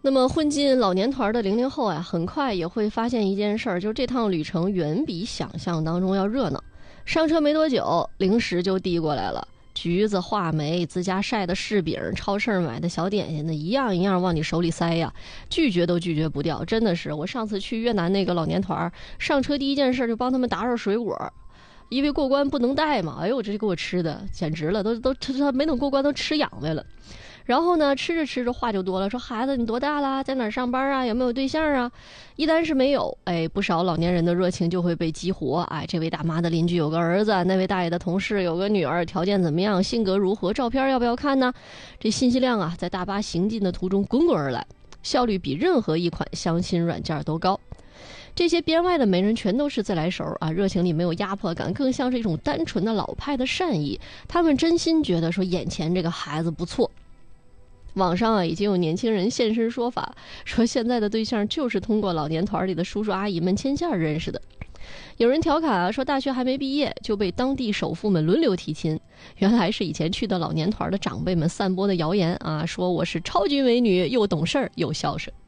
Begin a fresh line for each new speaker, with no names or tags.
那么混进老年团的00后啊，很快也会发现一件事儿，就是这趟旅程远比想象当中要热闹。上车没多久，零食就递过来了，橘子、话梅、自家晒的柿饼、超市买的小点心的，一样一样往你手里塞呀，拒绝都拒绝不掉。真的是，我上次去越南那个老年团，上车第一件事就帮他们打扰水果。因为过关不能带嘛，哎呦，这给我吃的简直了，都没等过关都吃痒快了。然后呢，吃着吃着话就多了，说孩子你多大啦，在哪儿上班啊，有没有对象啊？一旦是没有，哎，不少老年人的热情就会被激活。哎，这位大妈的邻居有个儿子，那位大爷的同事有个女儿，条件怎么样，性格如何，照片要不要看呢？这信息量啊，在大巴行进的途中滚滚而来，效率比任何一款相亲软件都高。这些编外的媒人全都是自来熟啊，热情里没有压迫感，更像是一种单纯的老派的善意。他们真心觉得说眼前这个孩子不错。网上啊已经有年轻人现身说法，说现在的对象就是通过老年团里的叔叔阿姨们牵线认识的。有人调侃啊，说大学还没毕业就被当地首富们轮流提亲，原来是以前去的老年团的长辈们散播的谣言啊，说我是超级美女，又懂事儿又孝顺。